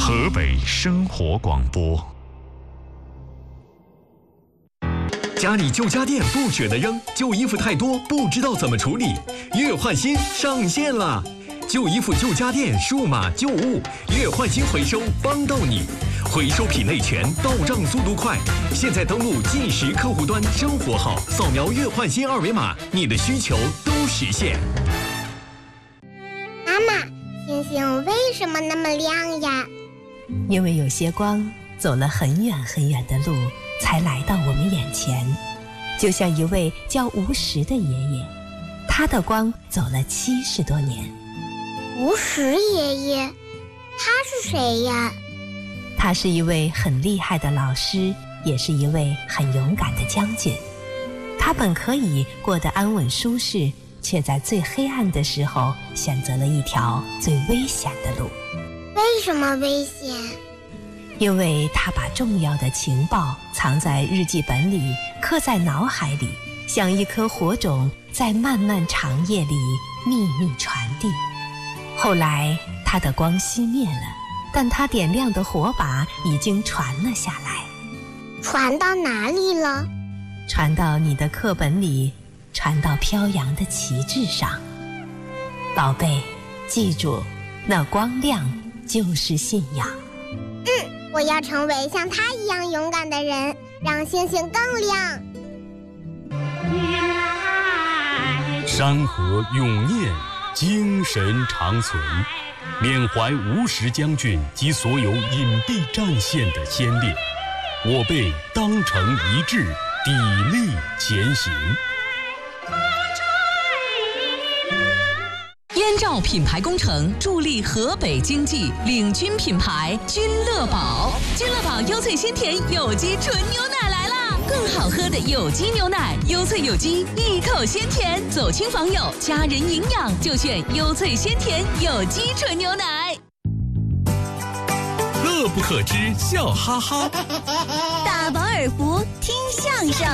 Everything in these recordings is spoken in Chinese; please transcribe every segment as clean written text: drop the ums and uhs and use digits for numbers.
河北生活广播。家里旧家电不舍得扔，旧衣服太多不知道怎么处理，月换新上线了！旧衣服、旧家电、数码旧物，月换新回收帮到你，回收品类全，到账速度快。现在登录计时客户端生活号，扫描月换新二维码，你的需求都实现。 妈妈，星星为什么那么亮呀？ 因为有些光走了很远很远的路，才来到我们眼前。就像一位叫吴石的爷爷，他的光走了70多年。 吴石爷爷，他是谁呀？ 他是一位很厉害的老师，也是一位很勇敢的将军。他本可以过得安稳舒适，却在最黑暗的时候选择了一条最危险的路。 为什么危险？ 因为他把重要的情报藏在日记本里，刻在脑海里，像一颗火种，在漫漫长夜里秘密传递。后来他的光熄灭了，但他点亮的火把已经传了下来。 传到哪里了？ 传到你的课本里，传到飘扬的旗帜上。宝贝，记住，那光亮就是信仰。 我要成为像他一样勇敢的人，让星星更亮。 山河永念，精神长存，缅怀吴石将军及所有隐蔽战线的先烈，我辈当成一致，砥砺前行。 燕赵品牌工程助力河北经济，领军品牌君乐宝。君乐宝优萃鲜甜有机纯牛奶来啦！更好喝的有机牛奶，优萃有机，一口鲜甜，走亲访友，家人营养就选优萃鲜甜有机纯牛奶。 乐不可支，笑哈哈。 大饱耳福，听相声。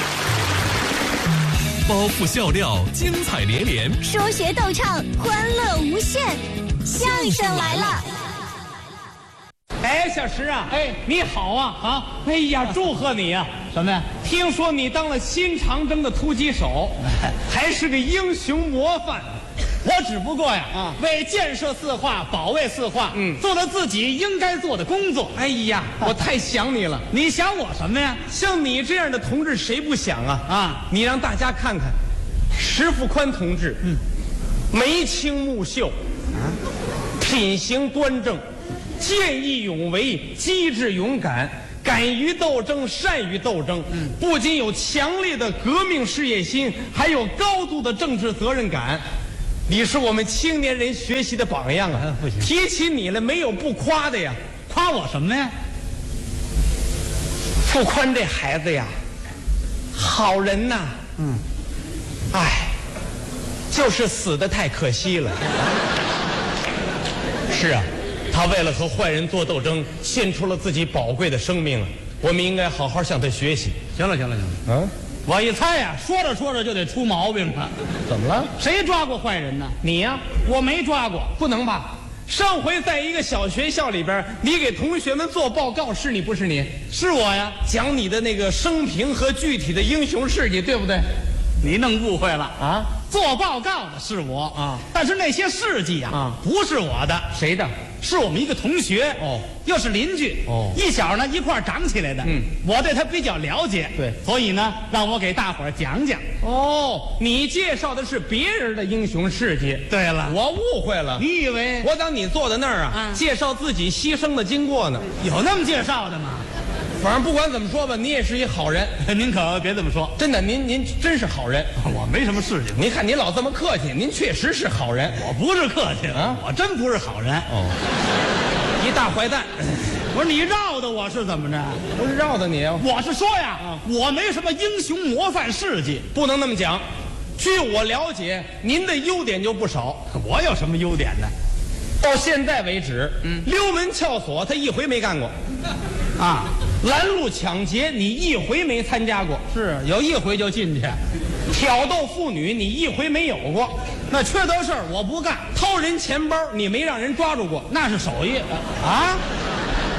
包袱笑料，精彩连连； 说学逗唱，欢乐无限。相声来了！ 哎，小石啊，哎，你好啊啊！哎呀，祝贺你呀！什么呀？听说你当了新长征的突击手，还是个英雄模范。我只不过呀，为建设四化、保卫四化，做了自己应该做的工作。哎呀，我太想你了！你想我什么呀？像你这样的同志，谁不想啊？啊！你让大家看看，石富宽同志，眉清目秀，品行端正，见义勇为，机智勇敢。敢于斗争，善于斗争，不仅有强烈的革命事业心，还有高度的政治责任感。你是我们青年人学习的榜样啊！不行，提起你来，没有不夸的呀。夸我什么呀？富宽这孩子呀，好人呐。哎，就是死得太可惜了。是啊。他为了和坏人做斗争，献出了自己宝贵的生命啊！我们应该好好向他学习。行了，我一猜呀，说着说着就得出毛病了。怎么了？谁抓过坏人呢？你呀，我没抓过。不能吧？上回在一个小学校里边，你给同学们做报告，是你不是你？是我呀，讲你的那个生平和具体的英雄事迹，对不对？你弄误会了啊！做报告的是我啊，但是那些事迹啊，不是我的，谁的？是我们一个同学哦，又是邻居哦，一小呢一块长起来的。我对他比较了解，对，所以呢，让我给大伙儿讲讲。哦，你介绍的是别人的英雄事迹。对了，我误会了。你以为我当你坐在那儿啊，介绍自己牺牲的经过呢？有那么介绍的吗？反正不管怎么说吧，你也是一好人。您可别这么说，真的，您真是好人。我没什么事情。您看您老这么客气，您确实是好人。我不是客气啊，我真不是好人。哦，一大坏蛋。我说你绕的我是怎么着？不是绕的你，我是说呀，我没什么英雄模范事迹，不能那么讲。据我了解，您的优点就不少。我有什么优点呢？到现在为止，溜门撬锁他一回没干过。啊，拦路抢劫你一回没参加过，是有一回就进去。挑逗妇女你一回没有过，那缺德事儿我不干。偷人钱包你没让人抓住过，那是手艺啊。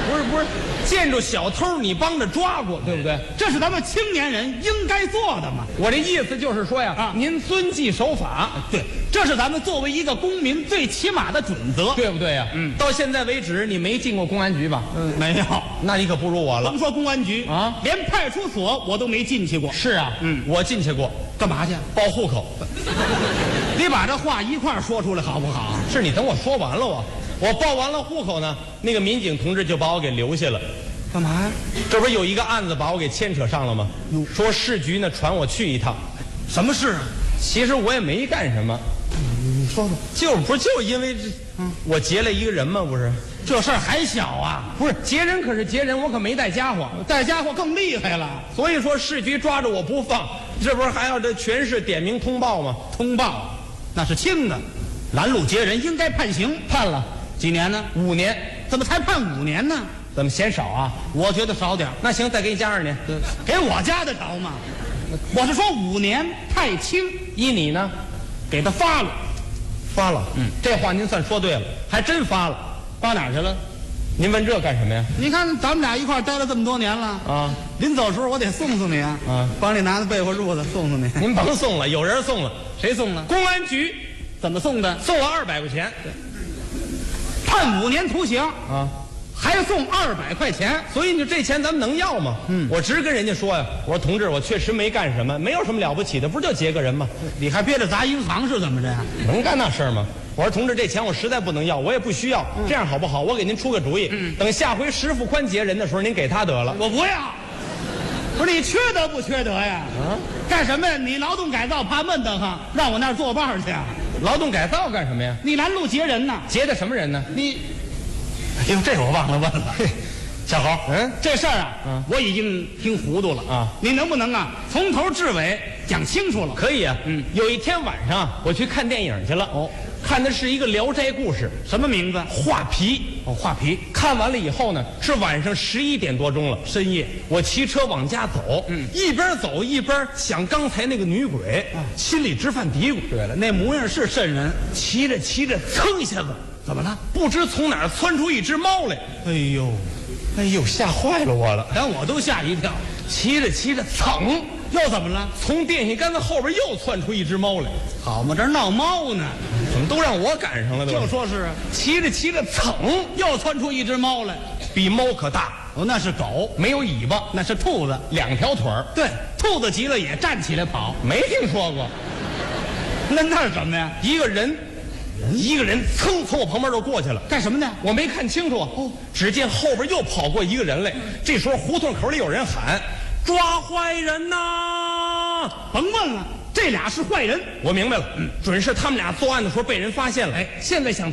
不是，见着小偷你帮着抓过，对不对？ 这是咱们青年人应该做的嘛。 我这意思就是说呀，您遵纪守法， 对，这是咱们作为一个公民最起码的准则， 对不对呀？到现在为止你没进过公安局吧？ 没有， 那你可不如我了。 甭说公安局啊， 连派出所我都没进去过。 是啊，我进去过， 干嘛去？ 报户口。 你把这话一块儿说出来好不好？ 是你等我说完了我报完了户口呢，那个民警同志就把我给留下了。 干嘛呀？ 这不是有一个案子把我给牵扯上了吗？说市局呢传我去一趟。 什么事啊？ 其实我也没干什么。 你说说。 就因为这，我劫了一个人吗？不是， 这事儿还小啊？ 不是劫人可是劫人，我可没带家伙， 带家伙更厉害了。 所以说市局抓着我不放，这不是还要这全市点名通报吗？ 通报，那是轻的，拦路劫人应该判刑， 判了几年呢 ？5年。 怎么才判5年呢？ 怎么嫌少啊？ 我觉得少点。 那行，再给你加2年。 给我加得着吗？我是说5年太轻。 依你呢？ 给他发了。 发了。这话您算说对了，还真发了。 发哪儿去了？ 您问这干什么呀？ 你看咱们俩一块儿待了这么多年了啊， 临走时候我得送送你啊，帮你拿被窝褥子送送你。 您甭送了，有人送了。 谁送了？ 公安局。 怎么送的？ 送了200块钱。 判5年徒刑啊， 还送200块钱。 所以你这钱咱们能要吗？我直跟人家说呀，我说同志，我确实没干什么，没有什么了不起的，不是就劫个人吗？ 你还憋着砸银行是怎么着呀？ 能干那事儿吗？我说同志，这钱我实在不能要，我也不需要。这样好不好？我给您出个主意，等下回石富宽劫人的时候，您给他得了。 我不要。不是你缺德不缺德呀？干什么呀？你劳动改造怕闷得慌，让我那儿作伴去啊？ 劳动改造干什么呀？ 你拦路劫人呢？ 劫的什么人呢？ 你，哎呦，这我忘了问了。小侯，这事儿啊，我已经听糊涂了啊。你能不能啊，从头至尾讲清楚了？ 可以啊。有一天晚上我去看电影去了。看的是一个《聊斋故事》， 什么名字？ 画皮。 画皮。 看完了以后呢，是晚上11点多钟了， 深夜。 我骑车往家走，一边走一边想刚才那个女鬼，心里直犯嘀咕。 对了，那模样是瘆人。 骑着骑着，噌一下子， 怎么了？ 不知从哪儿窜出一只猫来。哎呦，吓坏了我了， 连我都吓一跳。 骑着骑着，噌， 又怎么了？ 从电线杆子后边又窜出一只猫来。 好嘛，这闹猫呢， 怎么都让我赶上了？ 就说是骑着骑着，噌， 又窜出一只猫来， 比猫可大。 那是狗， 没有尾巴， 那是兔子 ，2条腿儿。 对，兔子急了也站起来跑， 没听说过。 那是什么呀？ 一个人噌从我旁边就过去了， 干什么呢？ 我没看清楚。只见后边又跑过一个人来。这时候胡同口里有人喊：“抓坏人呐！” 甭问了，这俩是坏人。 我明白了，准是他们俩作案的时候被人发现了。现在想